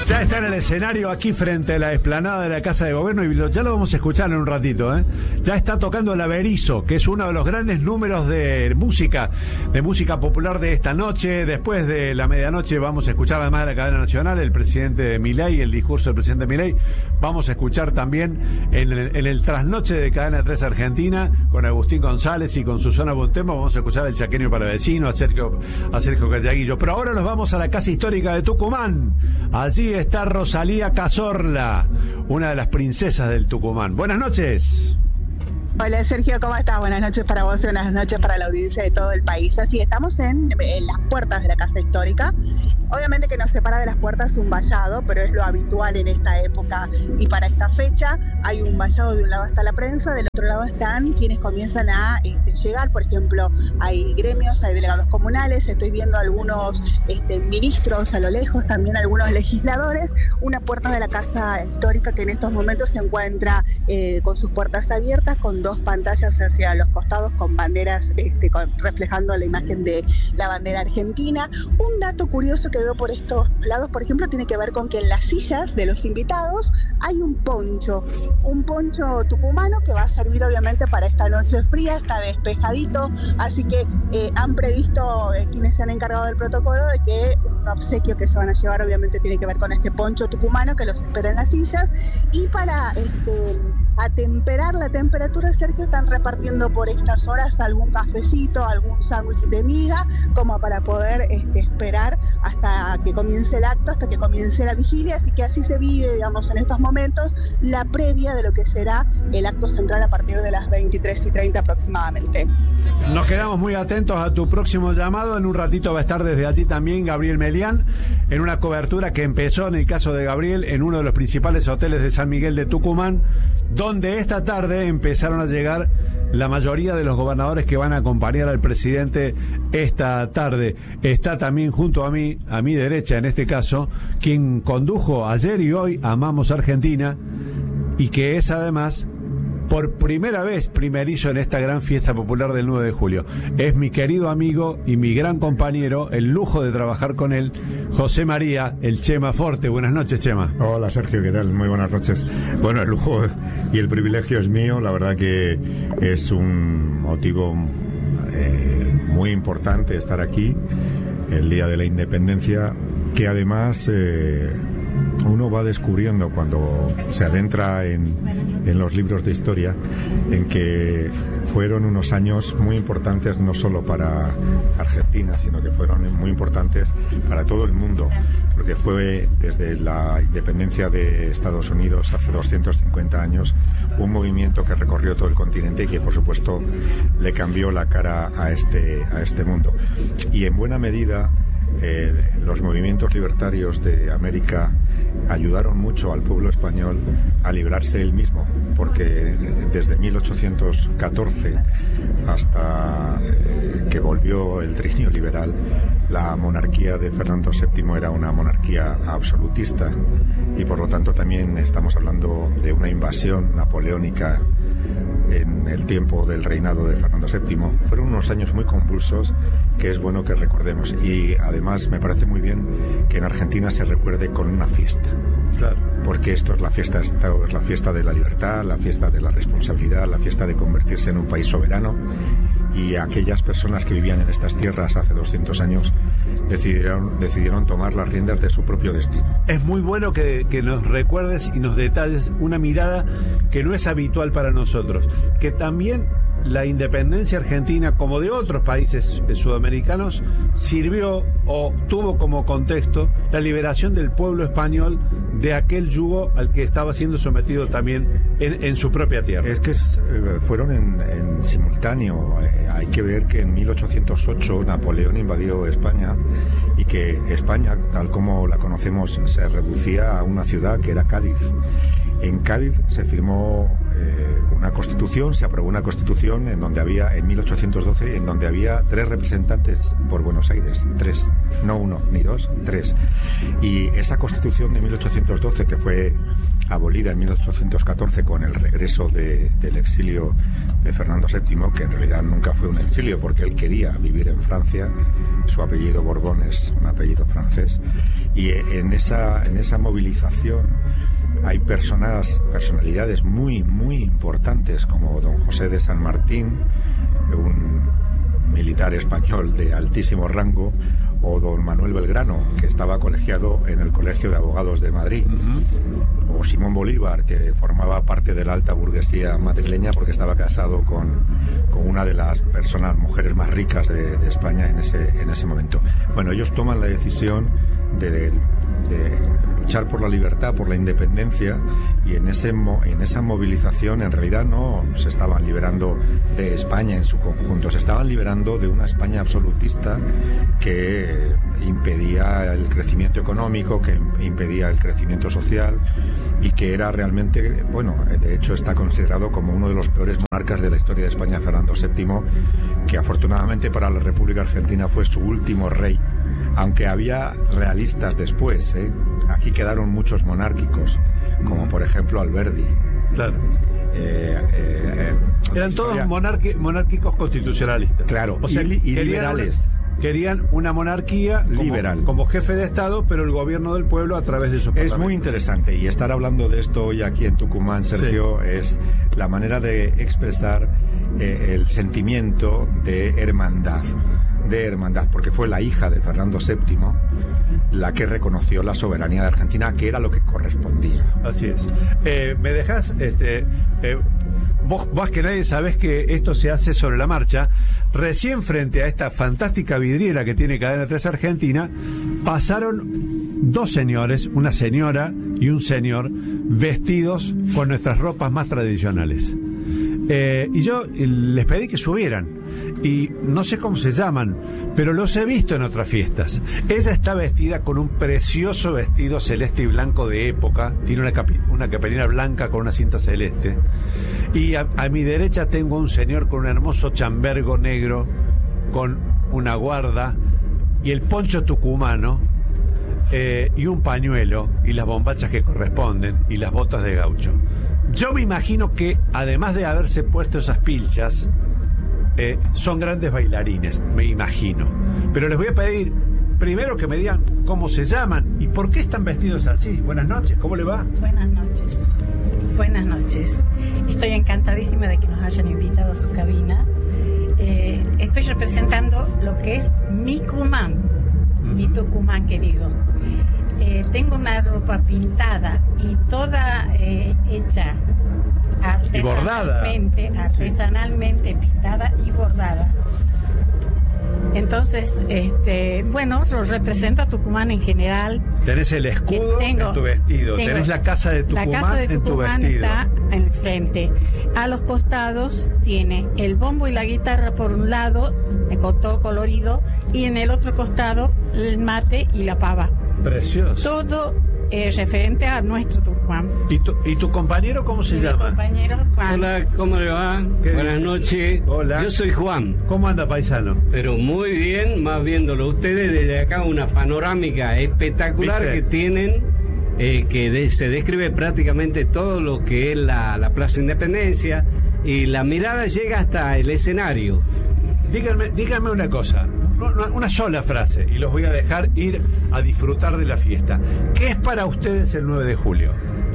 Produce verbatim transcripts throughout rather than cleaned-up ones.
Ya está en el escenario aquí frente a la explanada de la Casa de Gobierno y lo, ya lo vamos a escuchar en un ratito, ¿eh? Ya está tocando el Averizo, que es uno de los grandes números de música, de música popular de esta noche. Después de la medianoche vamos a escuchar, además de la cadena nacional, el presidente Milei, el discurso del presidente Milei. Vamos a escuchar también en el, en el trasnoche de Cadena tres Argentina, con Agustín González y con Susana Bontemo, vamos a escuchar el chaqueño para vecino, a Sergio, a Sergio Callaguillo. Pero ahora nos vamos a la Casa Histórica de Tucumán. Allí está Rosalía Cazorla, una de las princesas del Tucumán. Buenas noches. Hola Sergio, ¿cómo estás? Buenas noches para vos y buenas noches para la audiencia de todo el país. Así, estamos en, en las puertas de la Casa Histórica. Obviamente que nos separa de las puertas un vallado, pero es lo habitual en esta época y para esta fecha. Hay un vallado, de un lado está la prensa, del otro lado están quienes comienzan a este, llegar. Por ejemplo, hay gremios, hay delegados comunales, estoy viendo algunos este, ministros a lo lejos, también algunos legisladores. Una puerta de la Casa Histórica que en estos momentos se encuentra eh, con sus puertas abiertas, con dos pantallas hacia los costados con banderas este, con, reflejando la imagen de la bandera argentina. Un dato curioso que veo por estos lados, por ejemplo, tiene que ver con que en las sillas de los invitados hay un poncho, un poncho tucumano que va a servir obviamente para esta noche fría, está despejadito, así que eh, han previsto eh, quienes se han encargado del protocolo de que un obsequio que se van a llevar obviamente tiene que ver con este poncho tucumano que los espera en las sillas. Y para este, atemperar la temperatura, Sergio, están repartiendo por estas horas algún cafecito, algún sándwich de miga, como para poder este, esperar hasta que comience el acto, hasta que comience la vigilia. Así que así se vive, digamos, en estos momentos la previa de lo que será el acto central a partir de las veintitrés y treinta aproximadamente. Nos quedamos muy atentos a tu próximo llamado. En un ratito va a estar desde allí también Gabriel Melián, en una cobertura que empezó, en el caso de Gabriel, en uno de los principales hoteles de San Miguel de Tucumán, donde esta tarde empezaron a llegar la mayoría de los gobernadores que van a acompañar al presidente esta tarde. Está también junto a mí, a mi derecha en este caso, quien condujo ayer y hoy Amamos Argentina, y que es además por primera vez primerizo en esta gran fiesta popular del nueve de julio. Es mi querido amigo y mi gran compañero, el lujo de trabajar con él, José María, el Chema Forte. Buenas noches, Chema. Hola, Sergio, ¿qué tal? Muy buenas noches. Bueno, el lujo y el privilegio es mío. La verdad que es un motivo eh, muy importante estar aquí, el Día de la Independencia, que además eh, uno va descubriendo cuando se adentra en, en los libros de historia, en que fueron unos años muy importantes no solo para Argentina, sino que fueron muy importantes para todo el mundo, porque fue desde la independencia de Estados Unidos hace doscientos cincuenta años un movimiento que recorrió todo el continente y que por supuesto le cambió la cara a este, a este mundo. Y en buena medida Eh, los movimientos libertarios de América ayudaron mucho al pueblo español a librarse él mismo, porque desde mil ochocientos catorce hasta eh, que volvió el trienio liberal, la monarquía de Fernando séptimo era una monarquía absolutista y por lo tanto también estamos hablando de una invasión napoleónica en el tiempo del reinado de Fernando séptimo. Fueron unos años muy convulsos que es bueno que recordemos, y además me parece muy bien que en Argentina se recuerde con una fiesta. Claro. Porque esto es la fiesta, esto es la fiesta de la libertad, la fiesta de la responsabilidad, la fiesta de convertirse en un país soberano, y aquellas personas que vivían en estas tierras hace doscientos años decidieron, decidieron tomar las riendas de su propio destino. Es muy bueno que, que nos recuerdes y nos detalles una mirada que no es habitual para nosotros, que también la independencia argentina, como de otros países sudamericanos, sirvió o tuvo como contexto la liberación del pueblo español de aquel yugo al que estaba siendo sometido también en, en su propia tierra. Es que es, eh, fueron en, en simultáneo. Eh, hay que ver que en mil ochocientos ocho Napoleón invadió España y que España, tal como la conocemos, se reducía a una ciudad que era Cádiz. En Cádiz se firmó eh, una constitución, se aprobó una constitución en donde había, en mil ochocientos doce, en donde había tres representantes por Buenos Aires, tres, no uno ni dos, tres. Y esa constitución de mil ochocientos doce, que fue abolida en mil ochocientos catorce con el regreso de, del exilio de Fernando séptimo, que en realidad nunca fue un exilio porque él quería vivir en Francia. Su apellido Borbón es un apellido francés, y en esa, en esa movilización hay personas, personalidades muy, muy importantes como don José de San Martín, un militar español de altísimo rango, o don Manuel Belgrano, que estaba colegiado en el Colegio de Abogados de Madrid, uh-huh. o Simón Bolívar, que formaba parte de la alta burguesía madrileña porque estaba casado con, con una de las personas, mujeres más ricas de, de España en ese, en ese momento. Bueno, ellos toman la decisión de, de luchar por la libertad, por la independencia, y en, ese, en esa movilización en realidad no se estaban liberando de España en su conjunto, se estaban liberando de una España absolutista que impedía el crecimiento económico, que impedía el crecimiento social, y que era realmente, bueno, de hecho está considerado como uno de los peores monarcas de la historia de España, Fernando séptimo, que afortunadamente para la República Argentina fue su último rey, aunque había realistas después, ¿eh? Aquí quedaron muchos monárquicos, como por ejemplo Alberdi. Claro. Eh, eh, Eran todos monarqui- monárquicos constitucionalistas. Claro, o sea, y, y liberales. Una, querían una monarquía como, liberal, como jefe de Estado, pero el gobierno del pueblo a través de su parlamento. Es muy interesante, y estar hablando de esto hoy aquí en Tucumán, Sergio, sí. es la manera de expresar eh, el sentimiento de hermandad, de hermandad, porque fue la hija de Fernando séptimo la que reconoció la soberanía de Argentina, que era lo que correspondía. Así es. Eh, ¿Me dejas? Este, eh, vos, vos que nadie sabés que esto se hace sobre la marcha. Recién frente a esta fantástica vidriera que tiene Cadena tres Argentina, pasaron dos señores, una señora y un señor, vestidos con nuestras ropas más tradicionales. Eh, y yo les pedí que subieran. Y no sé cómo se llaman, pero los he visto en otras fiestas. Ella está vestida con un precioso vestido celeste y blanco de época. Tiene una, capi- una capelina blanca con una cinta celeste. Y a, a mi derecha tengo un señor con un hermoso chambergo negro, con una guarda y el poncho tucumano, eh, y un pañuelo y las bombachas que corresponden y las botas de gaucho. Yo me imagino que además de haberse puesto esas pilchas, Eh, son grandes bailarines, me imagino. Pero les voy a pedir primero que me digan cómo se llaman y por qué están vestidos así. Buenas noches, ¿cómo le va? Buenas noches. Buenas noches. Estoy encantadísima de que nos hayan invitado a su cabina. Eh, estoy representando lo que es mi Tucumán, mm. mi Tucumán querido. Eh, tengo una ropa pintada y toda eh, hecha artesanalmente, artesanalmente sí. pintada y bordada. Entonces, este, bueno, yo represento a Tucumán en general. Tenés el escudo tengo, en tu vestido, tengo, tenés la casa de Tucumán, la casa de en Tucumán tu vestido. Está en el frente. A los costados tiene el bombo y la guitarra por un lado, con todo colorido, y en el otro costado el mate y la pava. Precioso. Todo Eh, referente a nuestro Tucumán. ¿Y tu, y tu compañero cómo se Mi llama? compañero Juan. Hola, ¿cómo le va? Buenas noches. Hola. Yo soy Juan. ¿Cómo anda, paisano? Pero muy bien, más viéndolo ustedes desde acá, una panorámica espectacular. ¿Viste? Que tienen, eh, que de, se describe prácticamente todo lo que es la, la Plaza Independencia, y la mirada llega hasta el escenario. Díganme, díganme una cosa, una sola frase, y los voy a dejar ir a disfrutar de la fiesta. ¿Qué es para ustedes el nueve de julio?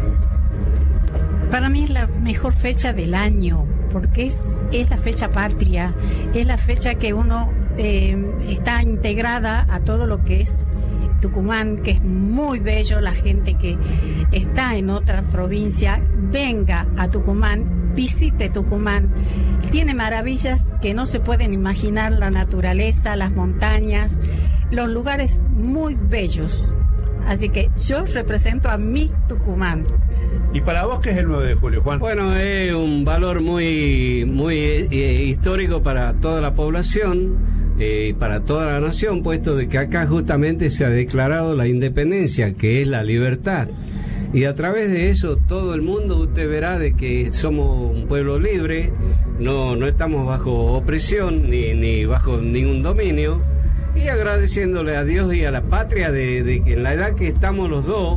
Para mí es la mejor fecha del año, porque es, es la fecha patria, es la fecha que uno eh, está integrada a todo lo que es Tucumán, que es muy bello. La gente que está en otra provincia, venga a Tucumán, visite Tucumán. Tiene maravillas que no se pueden imaginar, la naturaleza, las montañas, los lugares muy bellos. Así que yo represento a mi Tucumán. ¿Y para vos qué es el nueve de julio, Juan? Bueno, es un valor muy, muy eh, histórico para toda la población. Eh, para toda la nación, puesto de que acá justamente se ha declarado la independencia, que es la libertad, y a través de eso todo el mundo usted verá de que somos un pueblo libre, no, no estamos bajo opresión ni, ni bajo ningún dominio, y agradeciéndole a Dios y a la patria de, de que en la edad que estamos los dos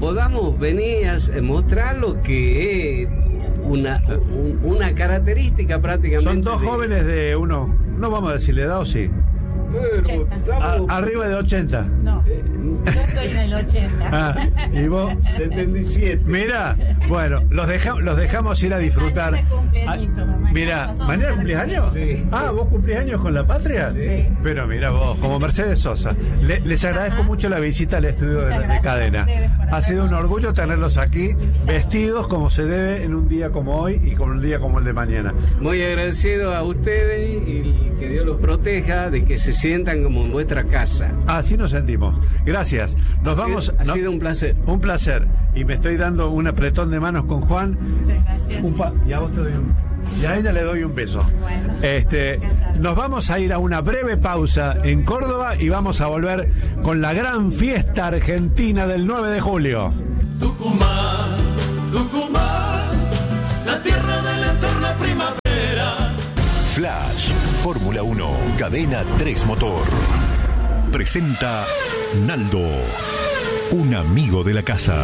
podamos venir a mostrar lo que es una, un, una característica prácticamente. Son dos de... jóvenes de uno, no vamos a decirle edad o sí. Pero estamos... A, arriba de ochenta. No, yo estoy en el ochenta. Ah, ¿y vos? setenta y siete. Mira, bueno, los, deja, los dejamos ir a disfrutar. Ah, mira, ¿mañana cumplís años? Sí. Ah, ¿vos cumplís años con la patria? Sí. Pero mira vos, como Mercedes Sosa. Le, les agradezco mucho la visita al estudio de, de Cadena. Ha sido un orgullo tenerlos aquí, vestidos como se debe en un día como hoy y con un día como el de mañana. Muy agradecido a ustedes y que Dios los proteja de que se sientan como en vuestra casa. Así nos sentimos. Gracias. Nos ha vamos. Sido, ha no, sido un placer. Un placer. Y me estoy dando un apretón de manos con Juan. Muchas gracias. Un pa- y a vos te doy un, y a ella le doy un beso. Bueno. Este, nos vamos a ir a una breve pausa en Córdoba y vamos a volver con la gran fiesta argentina del nueve de julio. Tucumán, Tucumán, la tierra de la eterna primavera. Flash, Fórmula uno, Cadena tres Motor. Presenta Naldo, un amigo de la casa.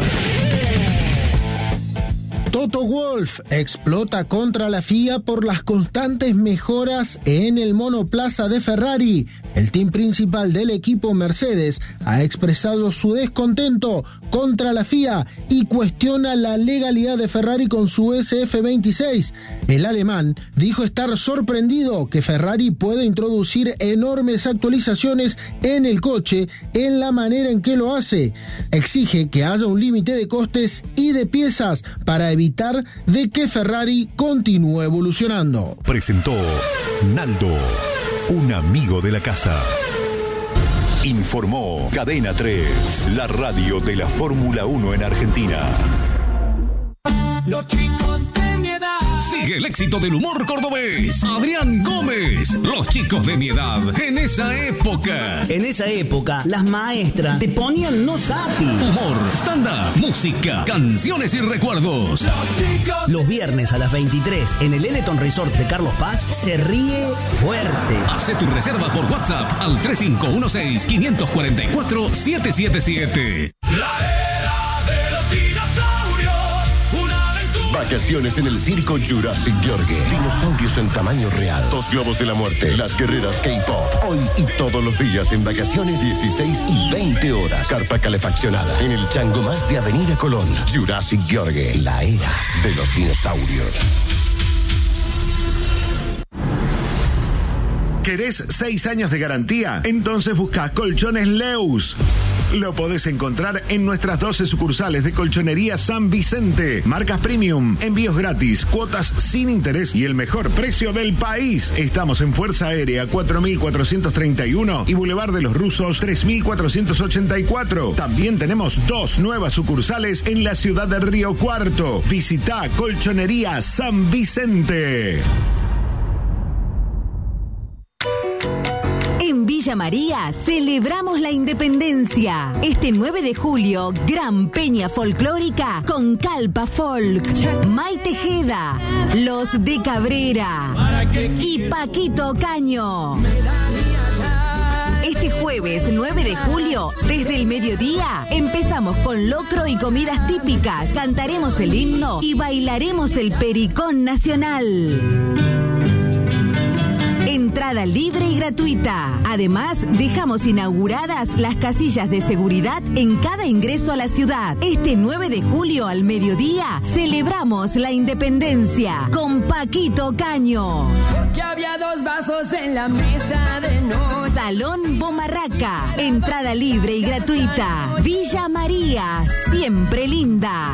Toto Wolff explota contra la F I A por las constantes mejoras en el monoplaza de Ferrari. El team principal del equipo Mercedes ha expresado su descontento contra la F I A y cuestiona la legalidad de Ferrari con su S F veintiséis. El alemán dijo estar sorprendido que Ferrari pueda introducir enormes actualizaciones en el coche en la manera en que lo hace. Exige que haya un límite de costes y de piezas para evitar de que Ferrari continúe evolucionando. Presentó Naldo, un amigo de la casa. Informó Cadena tres, la radio de la Fórmula uno en Argentina. Los chicos de mi edad. Sigue el éxito del humor cordobés. Adrián Gómez. Los chicos de mi edad. En esa época. En esa época, las maestras te ponían no sapi. Humor, stand-up, música, canciones y recuerdos. Los chicos. Los viernes a las veintitrés en el Eleton Resort de Carlos Paz se ríe fuerte. Hace tu reserva por WhatsApp al tres cinco uno seis, cinco cuatro cuatro, siete siete siete. La era de los dinosaurios. Una aventura. Vacaciones en el circo Jurassic Yorgue. Dinosaurios en tamaño real. Dos globos de la muerte. Las guerreras K-pop. Hoy y todos los días en vacaciones, dieciséis y veinte horas. Carpa calefaccionada. En el Chango Más de Avenida Colón. Jurassic Yorgue. La era de los dinosaurios. ¿Querés seis años de garantía? Entonces busca Colchones Leus. Lo podés encontrar en nuestras doce sucursales de Colchonería San Vicente. Marcas premium, envíos gratis, cuotas sin interés y el mejor precio del país. Estamos en Fuerza Aérea cuatro mil cuatrocientos treinta y uno y Boulevard de los Rusos tres mil cuatrocientos ochenta y cuatro. También tenemos dos nuevas sucursales en la ciudad de Río Cuarto. Visita Colchonería San Vicente. En Villa María celebramos la independencia. Este nueve de julio, gran peña folclórica con Calpa Folk, May Tejeda, Los de Cabrera y Paquito Caño. Este jueves nueve de julio, desde el mediodía, empezamos con locro y comidas típicas. Cantaremos el himno y bailaremos el pericón nacional. Entrada libre y gratuita. Además, dejamos inauguradas las casillas de seguridad en cada ingreso a la ciudad. Este nueve de julio al mediodía, celebramos la independencia con Paquito Caño. Que había dos vasos en la mesa de noche. Salón Bomarraca. Entrada libre y gratuita. Villa María, siempre linda.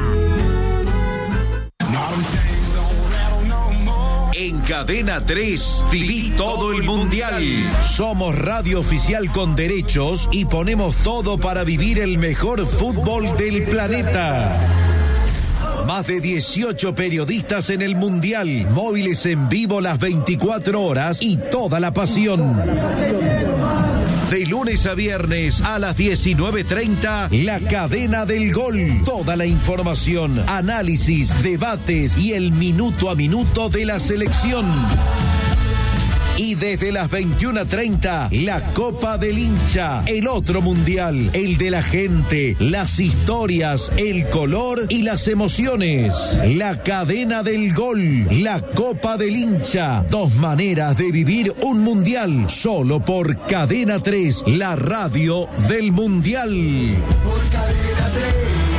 En Cadena tres, viví todo el mundial. Somos radio oficial con derechos y ponemos todo para vivir el mejor fútbol del planeta. Más de dieciocho periodistas en el mundial, móviles en vivo las veinticuatro horas y toda la pasión. De lunes a viernes a las diecinueve treinta, La Cadena del Gol. Toda la información, análisis, debates y el minuto a minuto de la selección. Y desde las veintiuna treinta, la Copa del Hincha, el otro mundial, el de la gente, las historias, el color y las emociones. La cadena del gol, la Copa del Hincha. Dos maneras de vivir un mundial, solo por Cadena tres, la radio del mundial. Por Cadena tres.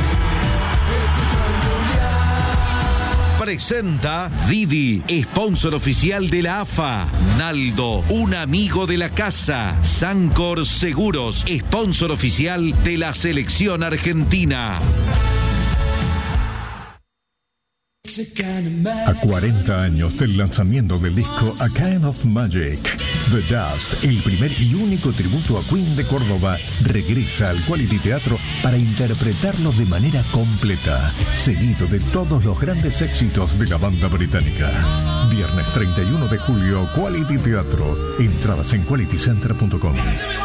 Presenta Vivi, sponsor oficial de la A F A. Naldo, un amigo de la casa. Sancor Seguros, sponsor oficial de la selección argentina. A cuarenta años del lanzamiento del disco A Kind of Magic, The Dust, el primer y único tributo a Queen de Córdoba, regresa al Quality Teatro para interpretarlo de manera completa, seguido de todos los grandes éxitos de la banda británica. Viernes treinta y uno de julio, Quality Teatro. Entradas en quality center punto com.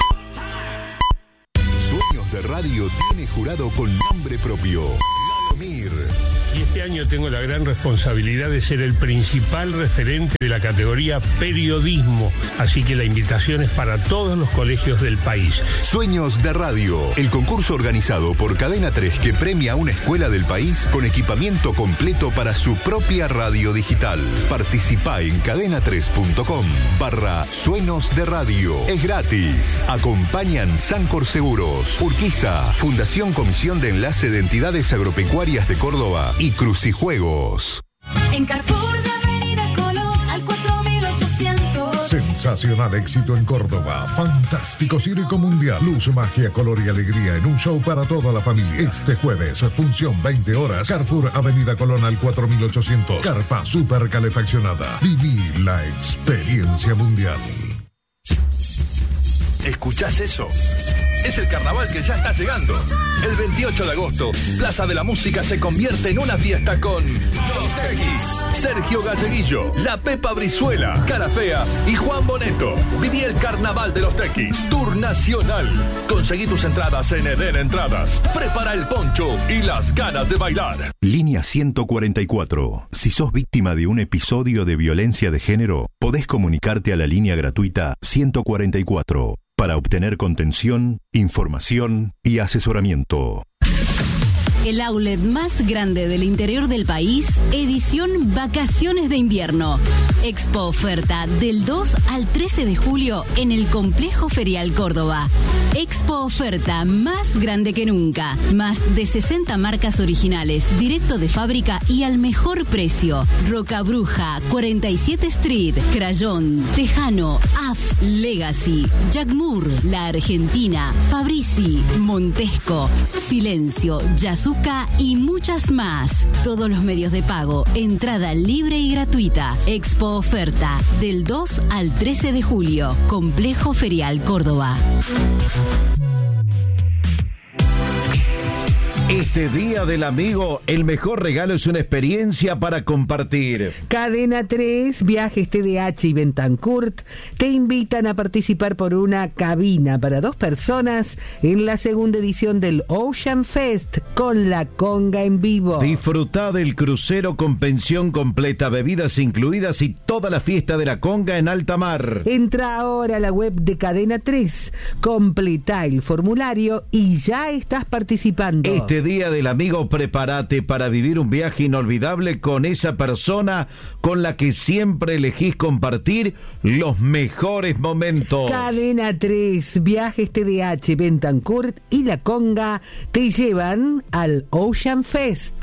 Sueños de Radio tiene jurado con nombre propio. Mir. Y este año tengo la gran responsabilidad de ser el principal referente de la categoría periodismo, así que la invitación es para todos los colegios del país. Sueños de Radio, el concurso organizado por Cadena tres que premia a una escuela del país con equipamiento completo para su propia radio digital. Participa en cadena tres punto com barra Sueños de Radio. Es gratis. Acompañan Sancor Seguros, Urquiza, Fundación Comisión de Enlace de Entidades Agropecuarias de Córdoba y Crucijuegos. En Carrefour de Avenida Colón al cuatro mil ochocientos. Sensacional éxito en Córdoba. Fantástico circo mundial. Luz, magia, color y alegría en un show para toda la familia. Este jueves, función veinte horas. Carrefour Avenida Colón al cuatro mil ochocientos. Carpa super calefaccionada. Viví la experiencia mundial. ¿Escuchás eso? Es el carnaval que ya está llegando. El veintiocho de agosto, Plaza de la Música se convierte en una fiesta con Los Tequis, Sergio Galleguillo, La Pepa Brizuela, Cara Fea y Juan Boneto. Viví el carnaval de Los Tequis, Tour Nacional. Conseguí tus entradas en Eden Entradas. Prepara el poncho y las ganas de bailar. Línea ciento cuarenta y cuatro. Si sos víctima de un episodio de violencia de género, podés comunicarte a la línea gratuita ciento cuarenta y cuatro para obtener contención, información y asesoramiento. El outlet más grande del interior del país, edición Vacaciones de Invierno. Expo Oferta del dos al trece de julio en el Complejo Ferial Córdoba. Expo Oferta más grande que nunca. Más de sesenta marcas originales, directo de fábrica y al mejor precio. Roca Bruja, cuarenta y siete Street, Crayón, Tejano, A F, Legacy, Jack Moore, La Argentina, Fabrici, Montesco, Silencio, Yasuo y muchas más. Todos los medios de pago, entrada libre y gratuita. Expo Oferta del dos al trece de julio. Complejo Ferial Córdoba. Este Día del Amigo, el mejor regalo es una experiencia para compartir. Cadena tres, Viajes T D H y Betancourt te invitan a participar por una cabina para dos personas en la segunda edición del Ocean Fest con la conga en vivo. Disfrutá del crucero con pensión completa, bebidas incluidas y toda la fiesta de la conga en alta mar. Entra ahora a la web de Cadena tres, completa el formulario y ya estás participando. Este Día del Amigo, prepárate para vivir un viaje inolvidable con esa persona con la que siempre elegís compartir los mejores momentos. Cadena tres, Viajes T D H, Betancourt y La Conga te llevan al Ocean Fest.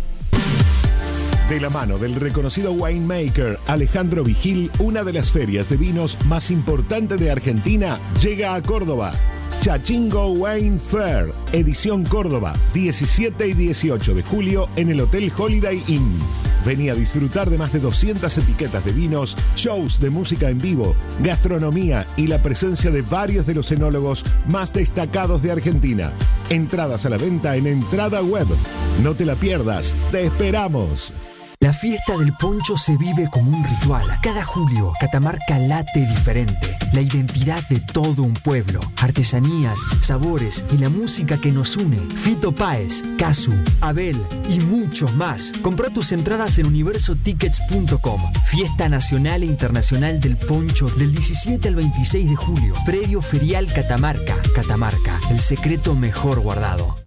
De la mano del reconocido winemaker Alejandro Vigil, una de las ferias de vinos más importantes de Argentina llega a Córdoba. Chachingo Wine Fair, edición Córdoba, diecisiete y dieciocho de julio en el Hotel Holiday Inn. Vení a disfrutar de más de doscientas etiquetas de vinos, shows de música en vivo, gastronomía y la presencia de varios de los enólogos más destacados de Argentina. Entradas a la venta en Entrada Web. No te la pierdas, te esperamos. La fiesta del poncho se vive como un ritual. Cada julio, Catamarca late diferente. La identidad de todo un pueblo. Artesanías, sabores y la música que nos une. Fito Páez, Casu, Abel y muchos más. Compra tus entradas en universo tickets punto com. Fiesta Nacional e Internacional del Poncho del diecisiete al veintiséis de julio. Predio Ferial Catamarca. Catamarca, el secreto mejor guardado.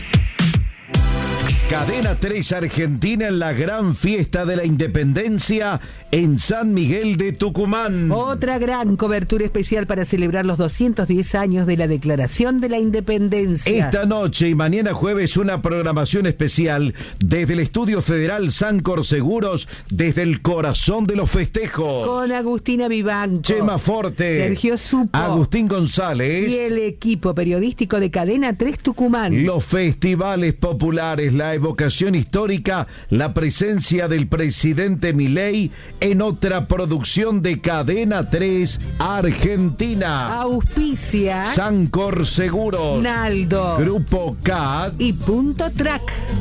Cadena tres Argentina en la gran fiesta de la independencia en San Miguel de Tucumán. Otra gran cobertura especial para celebrar los doscientos diez años de la Declaración de la Independencia. Esta noche y mañana jueves una programación especial desde el Estudio Federal Sancor Seguros, desde el corazón de los festejos. Con Agustina Vivanco, Chema Forte, Sergio Supo, Agustín González y el equipo periodístico de Cadena tres Tucumán. Los festivales populares, la evocación histórica, la presencia del presidente Milei en otra producción de Cadena tres Argentina. Auspicia Sancor Seguros, Naldo, Grupo C A D y Punto Track.